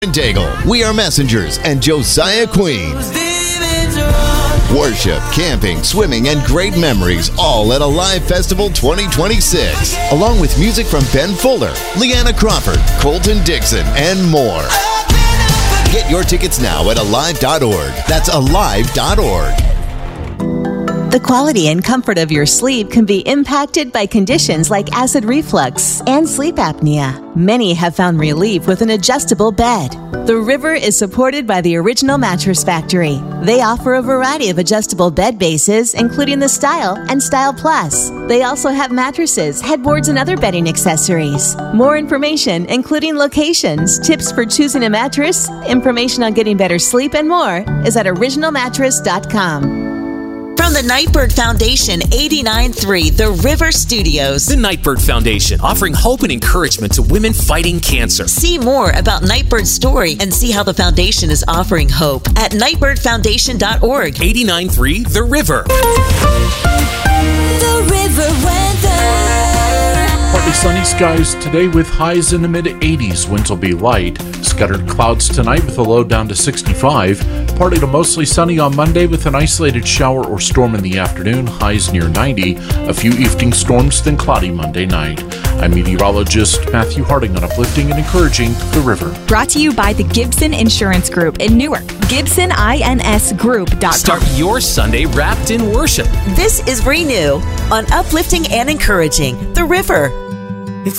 Daigle, We Are Messengers, and Josiah Queen. Worship, camping, swimming, and great memories, all at Alive Festival 2026. Along with music from Ben Fuller, Leanna Crawford, Colton Dixon, and more. Get your tickets now at alive.org. That's alive.org. The quality and comfort of your sleep can be impacted by conditions like acid reflux and sleep apnea. Many have found relief with an adjustable bed. The River is supported by the Original Mattress Factory. They offer a variety of adjustable bed bases, including the Style and Style Plus. They also have mattresses, headboards, and other bedding accessories. More information, including locations, tips for choosing a mattress, information on getting better sleep, and more, is at originalmattress.com. From the Nightbird Foundation, 89.3 The River Studios. The Nightbird Foundation, offering hope and encouragement to women fighting cancer. See more about Nightbird's story and see how the foundation is offering hope at nightbirdfoundation.org. 89.3 The River. The River weather. Partly sunny skies today with highs in the mid-80s. Winds will be light. Scattered clouds tonight with a low down to 65. Partly to mostly sunny on Monday with an isolated shower or storm in the afternoon. Highs near 90. A few evening storms, then cloudy Monday night. I'm meteorologist Matthew Harding on Uplifting and Encouraging the River. Brought to you by the Gibson Insurance Group in Newark. GibsonINSGroup.com. Start your Sunday wrapped in worship. This is Renew on Uplifting and Encouraging the River.